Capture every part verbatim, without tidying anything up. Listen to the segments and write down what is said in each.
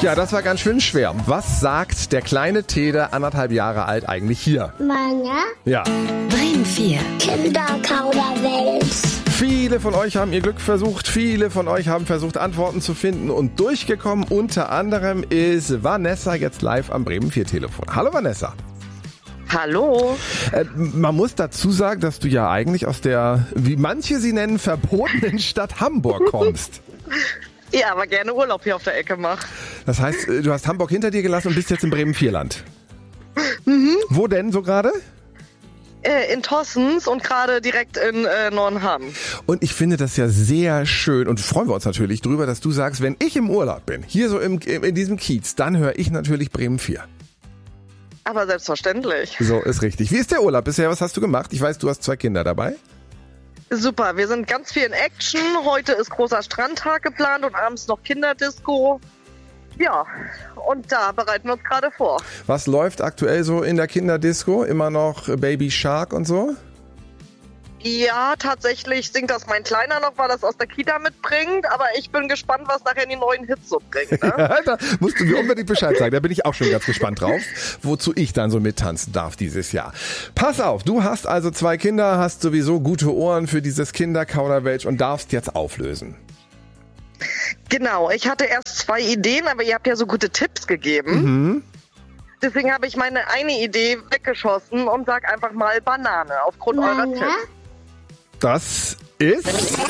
Ja, das war ganz schön schwer. Was sagt der kleine Tede, anderthalb Jahre alt, eigentlich hier? Mama. Ja. Bremen vier. Kinderkauderwelsch. Viele von euch haben ihr Glück versucht, viele von euch haben versucht, Antworten zu finden und durchgekommen. Unter anderem ist Vanessa jetzt live am Bremen vier Telefon. Hallo Vanessa. Hallo. Äh, man muss dazu sagen, dass du ja eigentlich aus der, wie manche sie nennen, verbotenen Stadt Hamburg kommst. Ja, aber gerne Urlaub hier auf der Ecke mache. Das heißt, du hast Hamburg hinter dir gelassen und bist jetzt im Bremen-Vierland. Mhm. Wo denn so gerade? In Tossens und gerade direkt in äh, Nordenham. Und ich finde das ja sehr schön und freuen wir uns natürlich drüber, dass du sagst, wenn ich im Urlaub bin, hier so im, in diesem Kiez, dann höre ich natürlich Bremen vier. Aber selbstverständlich. So, ist richtig. Wie ist der Urlaub bisher? Was hast du gemacht? Ich weiß, du hast zwei Kinder dabei. Super, wir sind ganz viel in Action. Heute ist großer Strandtag geplant und abends noch Kinderdisco. Ja, und da bereiten wir uns gerade vor. Was läuft aktuell so in der Kinderdisco? Immer noch Baby Shark und so? Ja, tatsächlich singt das mein Kleiner noch, weil er es aus der Kita mitbringt. Aber ich bin gespannt, was nachher die neuen Hits so bringen. Ne? Ja, da musst du mir unbedingt Bescheid sagen. Da bin ich auch schon ganz gespannt drauf, wozu ich dann so mittanzen darf dieses Jahr. Pass auf, du hast also zwei Kinder, hast sowieso gute Ohren für dieses Kinderkauderwelsch und darfst jetzt auflösen. Genau, ich hatte erst zwei Ideen, aber ihr habt ja so gute Tipps gegeben. Mhm. Deswegen habe ich meine eine Idee weggeschossen und sag einfach mal Banane aufgrund Mama. eurer Tipps. Das ist...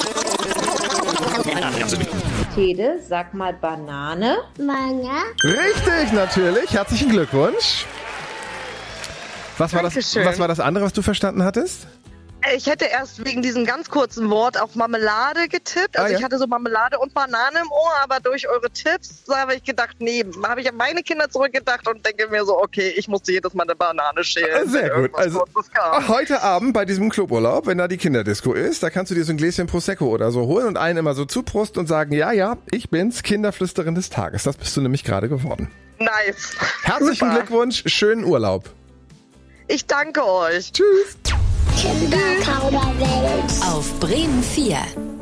Tede, sag mal Banane. Mama. Richtig, natürlich. Herzlichen Glückwunsch. Was war das, Dankeschön. was war das andere, was du verstanden hattest? Ich hätte erst wegen diesem ganz kurzen Wort auf Marmelade getippt. Also Ah, ja. ich hatte so Marmelade und Banane im Ohr, aber durch eure Tipps habe ich gedacht, nee, habe ich an meine Kinder zurückgedacht und denke mir so, okay, ich musste jedes Mal eine Banane schälen. Sehr wenn gut. irgendwas Also Kurzes kam. heute Abend bei diesem Cluburlaub, wenn da die Kinderdisco ist, da kannst du dir so ein Gläschen Prosecco oder so holen und einen immer so zuprosten und sagen, ja, ja, ich bin's, Kinderflüsterin des Tages. Das bist du nämlich gerade geworden. Nice. Herzlichen Super. Glückwunsch, schönen Urlaub. Ich danke euch. Tschüss. Kinderkauderwelsch. Auf Bremen vier.